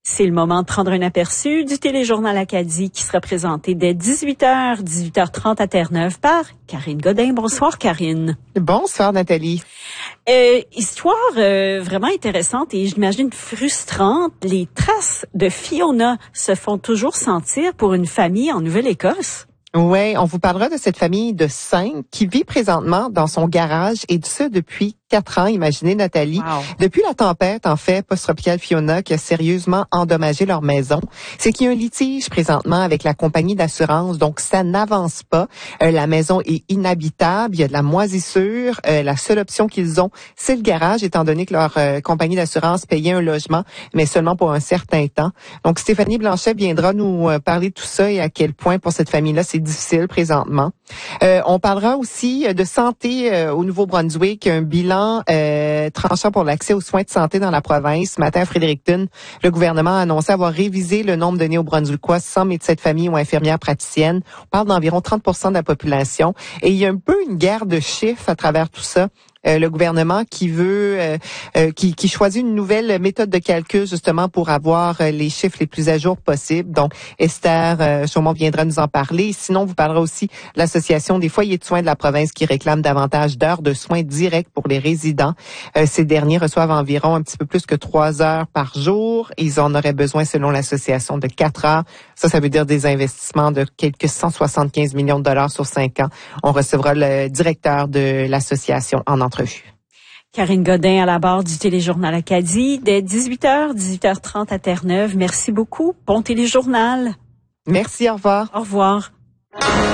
C'est le moment de prendre un aperçu du téléjournal Acadie qui sera présenté dès 18h, 18h30 à Terre-Neuve par Karine Godin. Bonsoir Karine. Bonsoir Nathalie. Histoire vraiment intéressante et j'imagine frustrante. Les traces de Fiona se font toujours sentir pour une famille en Nouvelle-Écosse. Oui, on vous parlera de cette famille de 5 qui vit présentement dans son garage et ce depuis 4 ans, imaginez Nathalie. Wow. Depuis la tempête, en fait, post-tropicale Fiona qui a sérieusement endommagé leur maison, c'est qu'il y a un litige présentement avec la compagnie d'assurance, donc ça n'avance pas. La maison est inhabitable, il y a de la moisissure. La seule option qu'ils ont, c'est le garage, étant donné que leur compagnie d'assurance payait un logement, mais seulement pour un certain temps. Donc Stéphanie Blanchet viendra nous parler de tout ça et à quel point pour cette famille-là, c'est difficile présentement. On parlera aussi de santé au Nouveau-Brunswick, un bilan tranchant pour l'accès aux soins de santé dans la province. Ce matin, à Fredericton, le gouvernement a annoncé avoir révisé le nombre de Néo-Brunswickois sans médecin de famille ou infirmière praticienne. On parle d'environ 30% de la population. Et il y a un peu une guerre de chiffres à travers tout ça. Le gouvernement qui veut, qui choisit une nouvelle méthode de calcul justement pour avoir les chiffres les plus à jour possibles. Donc, Esther sûrement viendra nous en parler. Sinon, on vous parlera aussi de l'Association des foyers de soins de la province qui réclame davantage d'heures de soins directs pour les résidents. Ces derniers reçoivent environ un petit peu plus que 3 heures par jour. Ils en auraient besoin, selon l'association, de 4 heures. Ça veut dire des investissements de quelques 175 millions de dollars sur 5 ans. On recevra le directeur de l'association en entrevue. Karine Godin à la barre du téléjournal Acadie dès 18h, 18h30 à Terre-Neuve. Merci beaucoup. Bon téléjournal. Merci, au revoir. Au revoir.